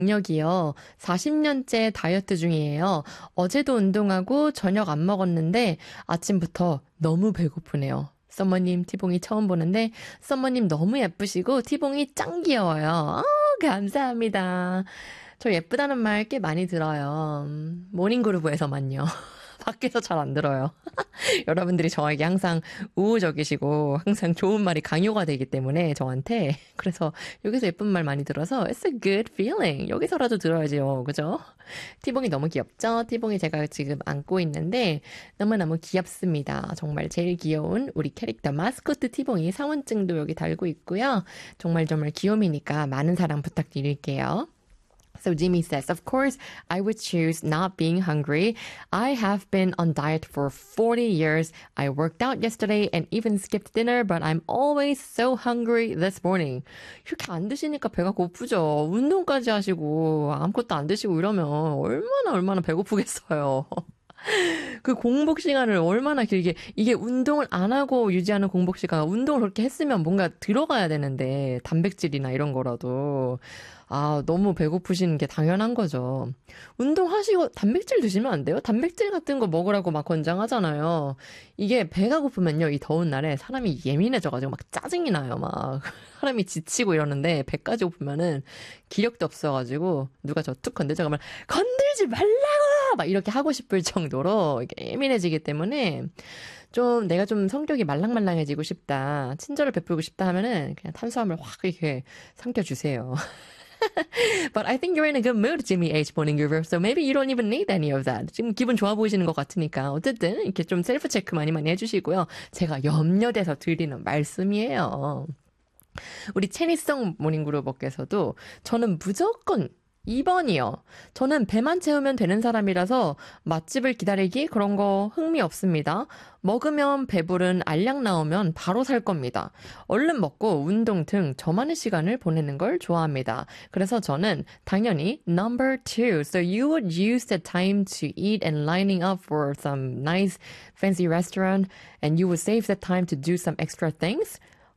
능력이요. 40년째 다이어트 중이에요. 어제도 운동하고 저녁 안 먹었는데 아침부터 너무 배고프네요. 썸머님 티봉이 처음 보는데 썸머님 너무 예쁘시고 티봉이 짱 귀여워요. 감사합니다. 저 예쁘다는 말 꽤 많이 들어요. 모닝그루브에서만요. 밖에서 잘 안 들어요. 여러분들이 저에게 항상 우호적이시고 항상 좋은 말이 강요가 되기 때문에 저한테 그래서 여기서 예쁜 말 많이 들어서 It's a good feeling. 여기서라도 들어야죠. 그죠? 티봉이 너무 귀엽죠? 티봉이 제가 지금 안고 있는데 너무너무 귀엽습니다. 정말 제일 귀여운 우리 캐릭터 마스코트 티봉이 상원증도 여기 달고 있고요. 정말 귀요미니까 많은 사랑 부탁드릴게요. So Jimmy says, of course, I would choose not being hungry. I have been on diet for 40 years. I worked out yesterday and even skipped dinner, but I'm always so hungry this morning. 이렇게 안 드시니까 배가 고프죠. 운동까지 하시고 아무것도 안 드시고 이러면 얼마나 배고프겠어요. 그 공복 시간을 얼마나 길게, 이게 운동을 안 하고 유지하는 공복 시간, 운동을 그렇게 했으면 뭔가 들어가야 되는데, 단백질이나 이런 거라도. 너무 배고프시는 게 당연한 거죠. 운동하시고 단백질 드시면 안 돼요? 단백질 같은 거 먹으라고 막 권장하잖아요. 이게 배가 고프면요, 이 더운 날에 사람이 예민해져가지고 막 짜증이 나요, 막. 사람이 지치고 이러는데, 배까지 고프면은 기력도 없어가지고, 누가 저 툭 건들자고 하면, 건들지 말라고! 막 이렇게 하고 싶을 정도로 예민해지기 때문에, 내가 좀 성격이 말랑말랑해지고 싶다, 친절을 베풀고 싶다 하면은, 그냥 탄수화물 확 이렇게 삼켜주세요. But I think you're in a good mood, Jimmy H. Morning River. So maybe you don't even need any of that. 지금 기분 좋아 보이시는 것 같으니까. 어쨌든 이렇게 좀 셀프 체크 많이 해주시고요. 제가 염려돼서 드리는 말씀이에요. 우리 체니성 모닝그룹업께서도 저는 무조건 2번이요. 저는 배만 채우면 되는 사람이라서 맛집을 기다리기 그런 거 흥미 없습니다. 먹으면 배부른 알약 나오면 바로 살 겁니다. 얼른 먹고 운동 등 저만의 시간을 보내는 걸 좋아합니다. 그래서 저는 당연히 number 2. So you would use the time to eat and lining up for some nice fancy restaurant and you would save the time to do some extra things?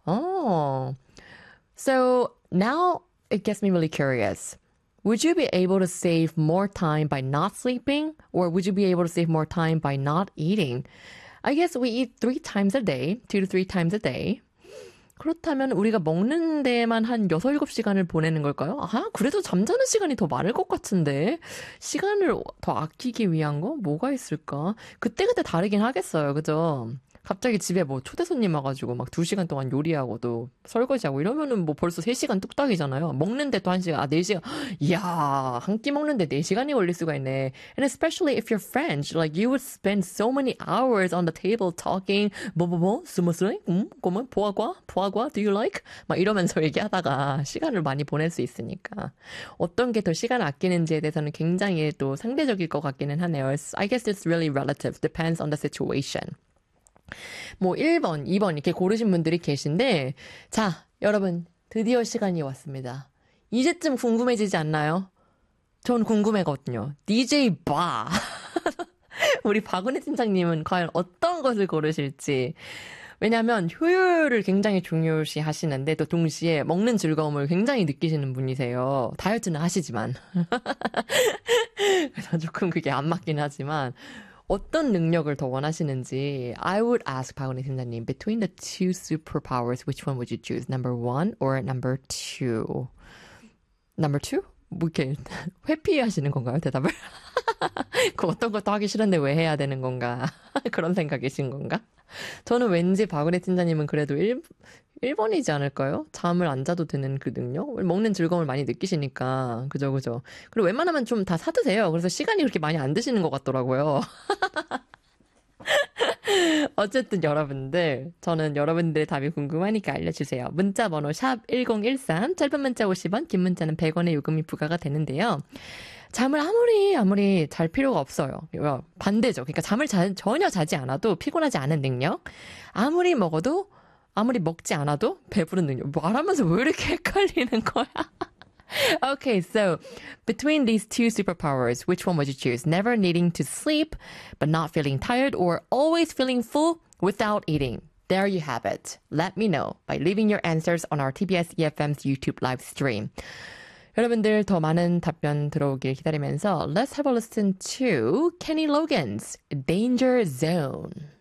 So now it gets me really curious. Would you be able to save more time by not sleeping? Or would you be able to save more time by not eating? I guess we eat 3 times a day, 2 to 3 times a day. 그렇다면 우리가 먹는 데만 한 6, 7시간을 보내는 걸까요? 그래도 잠자는 시간이 더 많을 것 같은데. 시간을 더 아끼기 위한 거? 뭐가 있을까? 그때그때 다르긴 하겠어요. 그죠? 갑자기 집에 초대 손님 와가지고 막 2시간 동안 요리하고 또 설거지하고 이러면은 벌써 3시간 뚝딱이잖아요. 먹는데 또 1시간, 4시간. 이야, 한 끼 먹는데 4시간이 걸릴 수가 있네. And especially if you're French, like you would spend so many hours on the table talking, 스무스레? 그러면 보아과? Do you like? 막 이러면서 얘기하다가 시간을 많이 보낼 수 있으니까. 어떤 게 더 시간을 아끼는지에 대해서는 굉장히 또 상대적일 것 같기는 하네요. I guess it's really relative. Depends on the situation. 1번, 2번 이렇게 고르신 분들이 계신데, 자, 여러분, 드디어 시간이 왔습니다. 이제쯤 궁금해지지 않나요? 전 궁금해거든요. DJ 바. 우리 박은혜 팀장님은 과연 어떤 것을 고르실지. 왜냐하면 효율을 굉장히 중요시 하시는데 또 동시에 먹는 즐거움을 굉장히 느끼시는 분이세요. 다이어트는 하시지만. 그래서 조금 그게 안 맞긴 하지만 어떤 능력을 더 원하시는지 I would ask 박은희 팀장님 between the two superpowers which one would you choose? Number 1 or number 2? Number 2? 이렇게 회피하시는 건가요? 대답을? 그 어떤 것도 하기 싫은데 왜 해야 되는 건가? 그런 생각이신 건가? 저는 왠지 박은혜 팀장님은 그래도 1번이지 않을까요? 잠을 안 자도 되는 그 능력? 먹는 즐거움을 많이 느끼시니까. 그죠. 그리고 웬만하면 좀 다 사드세요. 그래서 시간이 그렇게 많이 안 드시는 것 같더라고요. 어쨌든 여러분들, 저는 여러분들의 답이 궁금하니까 알려주세요. 문자 번호 샵 1013, 짧은 문자 50원, 긴 문자는 100원의 요금이 부과가 되는데요. 잠을 아무리 잘 필요가 없어요. 반대죠. 그러니까 잠을 전혀 자지 않아도 피곤하지 않은 능력. 아무리 먹지 않아도 배부른 능력. 말하면서 왜 이렇게 헷갈리는 거야? Okay, so between these two superpowers, which one would you choose? Never needing to sleep, but not feeling tired, or always feeling full without eating? There you have it. Let me know by leaving your answers on our TBS EFM's YouTube live stream. 여러분들 더 많은 답변 들어오길 기다리면서 Let's have a listen to Kenny Loggins, Danger Zone.